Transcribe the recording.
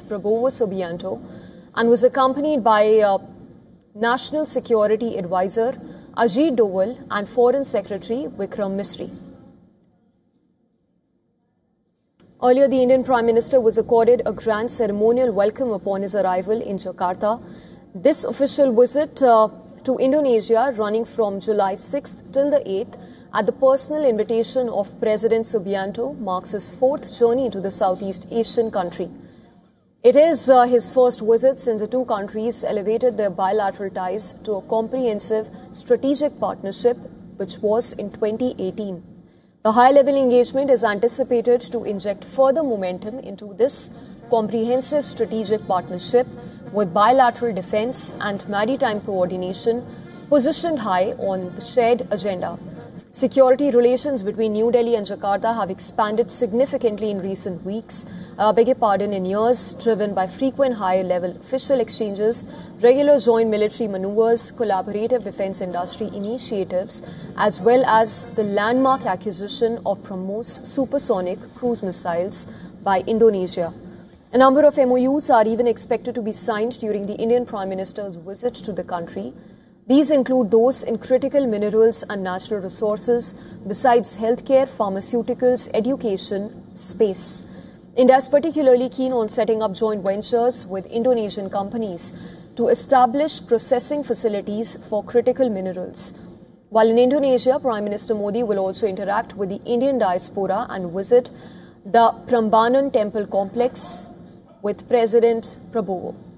Prabowo Subianto and was accompanied by National Security Advisor Ajit Doval and Foreign Secretary Vikram Misri. Earlier, the Indian Prime Minister was accorded a grand ceremonial welcome upon his arrival in Jakarta. This official visit to Indonesia, running from July 6th till the 8th, at the personal invitation of President Subianto, marks his fourth journey to the Southeast Asian country. It is his first visit since the two countries elevated their bilateral ties to a comprehensive strategic partnership, which was in 2018. The high-level engagement is anticipated to inject further momentum into this comprehensive strategic partnership, with bilateral defense and maritime coordination positioned high on the shared agenda. Security relations between New Delhi and Jakarta have expanded significantly in recent weeks, in years, driven by frequent high-level official exchanges, regular joint military maneuvers, collaborative defense industry initiatives, as well as the landmark acquisition of BrahMos supersonic cruise missiles by Indonesia. A number of MOUs are even expected to be signed during the Indian Prime Minister's visit to the country. These include those in critical minerals and natural resources, besides healthcare, pharmaceuticals, education, space. India is particularly keen on setting up joint ventures with Indonesian companies to establish processing facilities for critical minerals. While in Indonesia, Prime Minister Modi will also interact with the Indian diaspora and visit the Prambanan Temple complex with President Prabowo.